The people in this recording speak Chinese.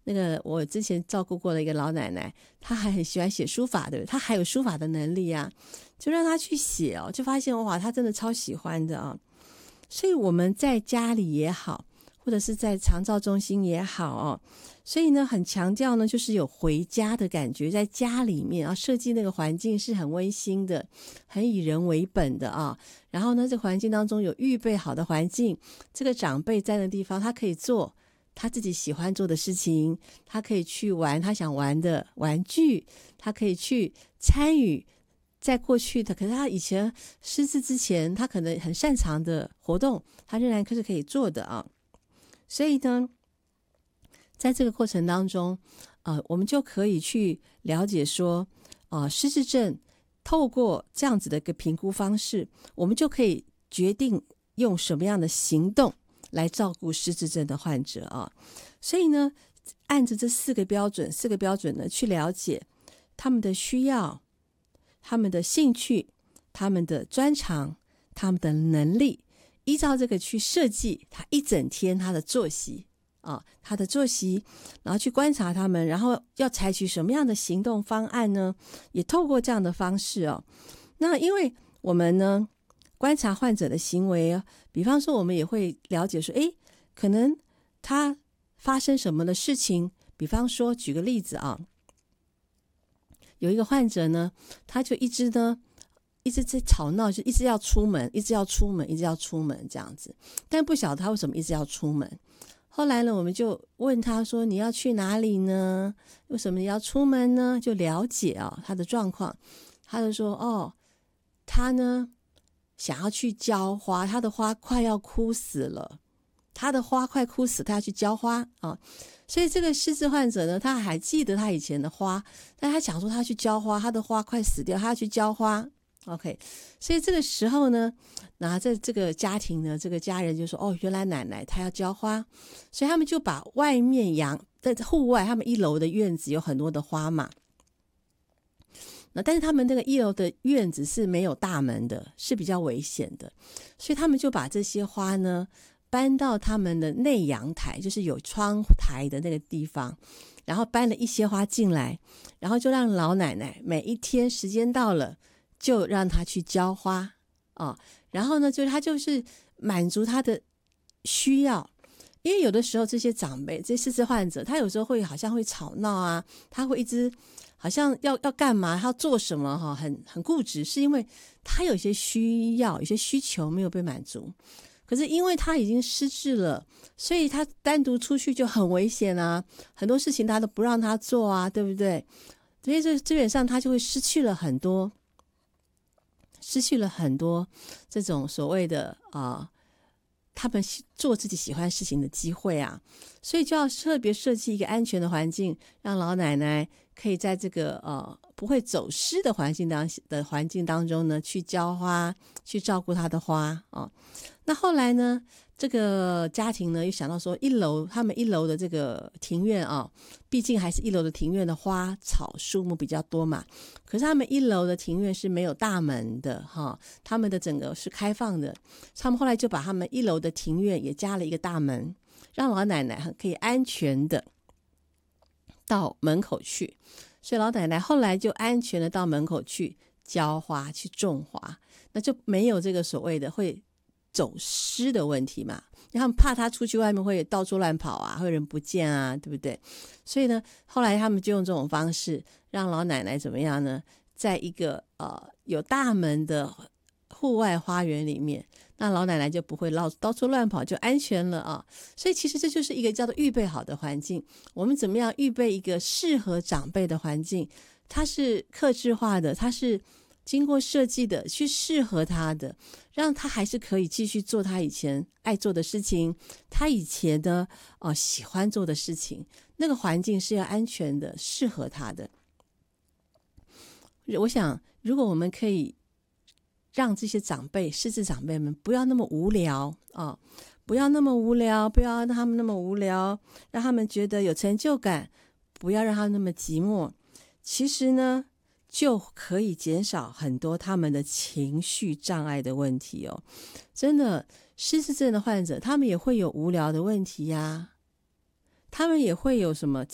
那个我之前照顾过的一个老奶奶，她还很喜欢写书法，对不对？她还有书法的能力啊，就让她去写哦，就发现哇，她真的超喜欢的啊。所以我们在家里也好，或者是在长照中心也好哦，所以呢很强调呢就是有回家的感觉，在家里面啊设计那个环境是很温馨的，很以人为本的啊。然后呢这个环境当中有预备好的环境，这个长辈在那地方他可以做他自己喜欢做的事情，他可以去玩他想玩的玩具，他可以去参与在过去的，可是他以前失智之前他可能很擅长的活动，他仍然是可以做的啊。所以呢在这个过程当中我们就可以去了解说失智症透过这样子的一个评估方式，我们就可以决定用什么样的行动来照顾失智症的患者啊。所以呢按着这四个标准呢去了解他们的需要，他们的兴趣，他们的专长，他们的能力，依照这个去设计他一整天他的作息他的作息，然后去观察他们，然后要采取什么样的行动方案呢？也透过这样的方式那因为我们呢观察患者的行为比方说我们也会了解说可能他发生什么的事情，比方说举个例子有一个患者呢，他就一直在吵闹，就一直要出门这样子，但不晓得他为什么一直要出门。后来呢我们就问他说你要去哪里呢？为什么你要出门呢？就了解他的状况。他就说他呢想要去浇花，他的花快要枯死了，他要去浇花所以这个失智患者呢，他还记得他以前的花，但他想说他去浇花，他的花快死掉，他要去浇花。OK， 所以这个时候呢，那在这个家庭呢，这个家人就说原来奶奶她要浇花，所以他们就把外面在户外，他们1楼的院子有很多的花嘛，那但是他们那个1楼的院子是没有大门的，是比较危险的，所以他们就把这些花呢搬到他们的内阳台，就是有窗台的那个地方，然后搬了一些花进来，然后就让老奶奶每一天时间到了就让她去浇花然后呢他就是满足他的需要。因为有的时候这些长辈，这些失智患者，他有时候好像会吵闹他会一直好像要干嘛，他要做什么很固执，是因为他有些需要，有些需求没有被满足。可是因为他已经失智了，所以他单独出去就很危险很多事情他都不让他做对不对？所以基本上他就会失去了很多这种所谓的他们做自己喜欢事情的机会所以就要特别设计一个安全的环境，让老奶奶可以在这个不会走失的环境当中呢去浇花，去照顾她的花那后来呢这个家庭呢又想到说他们1楼的这个庭院毕竟还是1楼的庭院的花草树木比较多嘛，可是他们1楼的庭院是没有大门的他们的整个是开放的，他们后来就把他们1楼的庭院也加了一个大门，让老奶奶可以安全的到门口去。所以老奶奶后来就安全的到门口去浇花，去种花，那就没有这个所谓的会走失的问题嘛，因为他们怕他出去外面会到处乱跑会人不见对不对？所以呢后来他们就用这种方式让老奶奶怎么样呢，在一个有大门的户外花园里面，那老奶奶就不会到处乱跑，就安全了所以其实这就是一个叫做预备好的环境。我们怎么样预备一个适合长辈的环境，它是客制化的，它是经过设计的，去适合他的，让他还是可以继续做他以前爱做的事情，他以前的喜欢做的事情，那个环境是要安全的，适合他的。我想如果我们可以让这些失智长辈们不要那么无聊不要让他们那么无聊，让他们觉得有成就感，不要让他们那么寂寞，其实呢就可以减少很多他们的情绪障碍的问题真的，失智症的患者他们也会有无聊的问题他们也会有什么